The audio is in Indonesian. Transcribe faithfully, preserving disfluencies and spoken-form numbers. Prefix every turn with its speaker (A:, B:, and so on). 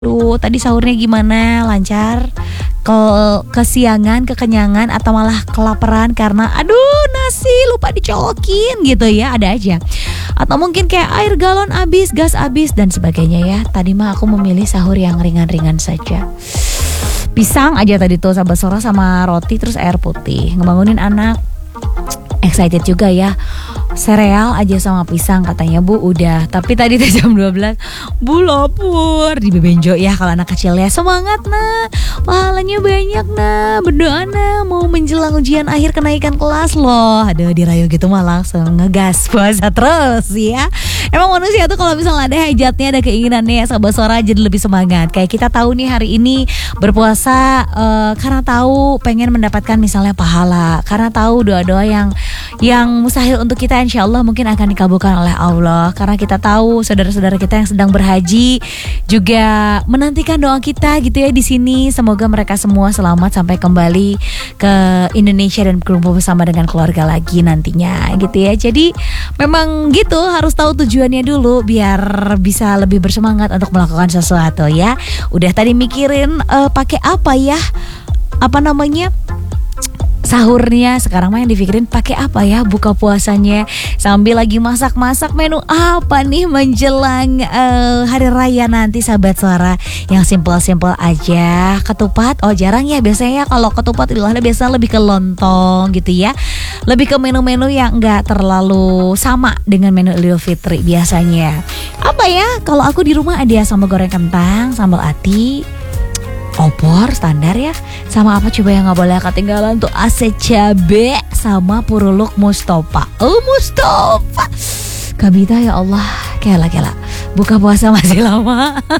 A: Duh, tadi sahurnya gimana? Lancar? Ke kesiangan, kekenyangan, atau malah kelaparan karena aduh nasi lupa dicolokin gitu ya, ada aja. Atau mungkin kayak air galon habis, gas habis dan sebagainya ya. Tadi mah aku memilih sahur yang ringan-ringan saja. Pisang aja tadi tuh, sama sora sama roti terus air putih. Ngebangunin anak. Excited juga ya. Sereal aja sama pisang katanya Bu udah. Tapi tadi tuh jam dua belas Bu lapar, dibebenjo ya kalau anak kecil ya. Semangat nah, pahalanya banyak nah, berdoa nah, mau menjelang ujian akhir kenaikan kelas loh. Aduh dirayu gitu mah langsung ngegas puasa terus ya. Emang manusia tuh kalau misalnya ada hajatnya, ada keinginannya ya sahabat suara jadi lebih semangat. Kayak kita tahu nih hari ini berpuasa uh, karena tahu pengen mendapatkan misalnya pahala, karena tahu doa-doa yang yang mustahil untuk kita insya Allah mungkin akan dikabulkan oleh Allah. Karena kita tahu saudara-saudara kita yang sedang berhaji juga menantikan doa kita gitu ya di sini. Semoga mereka semua selamat sampai kembali ke Indonesia dan berkumpul bersama dengan keluarga lagi nantinya gitu ya. Jadi memang gitu, harus tahu tujuannya dulu biar bisa lebih bersemangat untuk melakukan sesuatu ya. Udah tadi mikirin uh, pakai apa ya? Apa namanya? Sahurnya, sekarang mah yang dipikirin pakai apa ya buka puasanya, sambil lagi masak-masak menu apa nih menjelang uh, hari raya nanti sahabat suara. Yang simple-simple aja. Ketupat, oh jarang ya biasanya ya kalau ketupat Idul Adha biasanya lebih ke lontong gitu ya. Lebih ke menu-menu yang enggak terlalu sama dengan menu Idul Fitri biasanya. Apa ya, kalau aku di rumah ada sambal goreng kentang, sambal ati, opor standar ya. Sama apa coba yang gak boleh ketinggalan tuh, ase cabe sama puruluk Mustofa. Oh Mustofa Kabita ya Allah, kela-kela buka puasa masih lama.